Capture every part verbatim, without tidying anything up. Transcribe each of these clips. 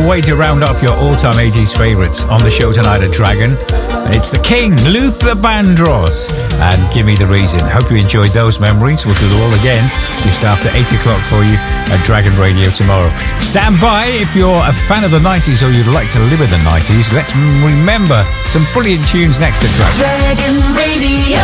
way to round off your all-time eighties favourites on the show tonight at Dragon. It's the King, Luther Vandross, and Give Me the Reason. Hope you enjoyed those memories. We'll do them all again just after eight o'clock for you at Dragon Radio tomorrow. Stand by if you're a fan of the nineties or you'd like to live in the nineties. Let's remember some brilliant tunes next at Dragon. Dragon Radio.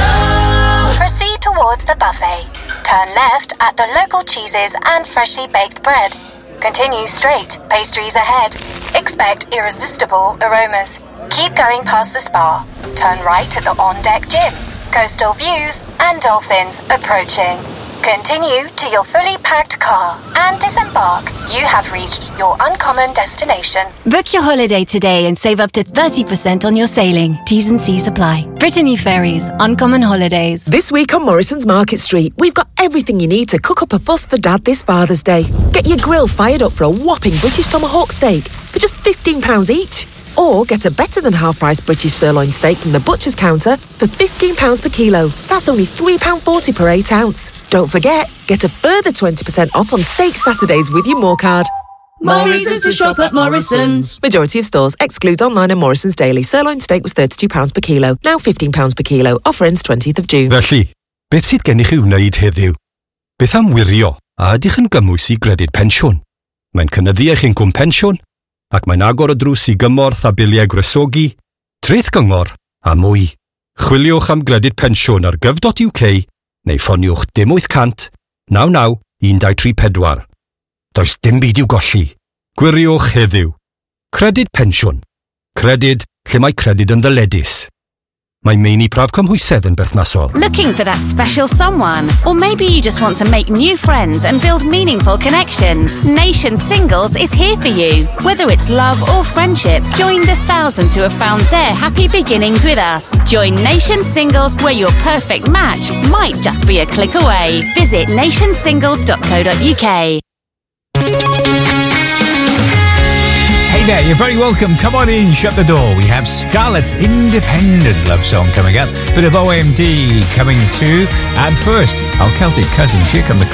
Proceed towards the buffet. Turn left at the local cheeses and freshly baked bread. Continue straight, pastries ahead. Expect irresistible aromas. Keep going past the spa. Turn right at the on-deck gym. Coastal views and dolphins approaching. Continue to your fully packed car and disembark. You have reached your uncommon destination. Book your holiday today and save up to thirty percent on your sailing. T's and C's apply. Brittany Ferries, Uncommon Holidays. This week on Morrison's Market Street, we've got everything you need to cook up a fuss for Dad this Father's Day. Get your grill fired up for a whopping British tomahawk steak for just fifteen pounds each. Or get a better than half-price British sirloin steak from the butcher's counter for fifteen pounds per kilo. That's only three pounds forty per eight ounce. Don't forget, get a further twenty percent off on steak Saturdays with your More card. More reasons to shop at Morrison's. Majority of stores. Excludes online and Morrison's daily. Sirloin steak was thirty-two pounds per kilo. Now fifteen pounds per kilo. Offer ends twentieth of June. Felly, beth sydd gennych chi wneud heddiw? Beth am wirio a ydych yn gymwys i gredyd pensiwn? Mae'n cynyddu eich incwm pensiwn ac mae'n agor o drws i gymorth a biliau gwresogi, treth gyngor a mwy. Chwiliwch am gredyd pensiwn ar gyf dot U K neu ffoniwch dim wyth cant, naw naw, un dau tri pedwar. Does dim byd i'w golli. Gwiriwch heddiw. Credyd pensiwn. Credyd lle mae credyd yn ddyledus. Mae meini prawf cymhwysedd yn berthnasol. Looking for that special someone? Or maybe you just want to make new friends and build meaningful connections. Nation Singles is here for you. Whether it's love or friendship, join the thousands who have found their happy beginnings with us. Join Nation Singles, where your perfect match might just be a click away. Visit nation singles dot co dot U K. Hey there, you're very welcome. Come on in, shut the door. We have Scarlett's independent love song coming up. Bit of O M D coming too. And first, our Celtic cousins. Here come the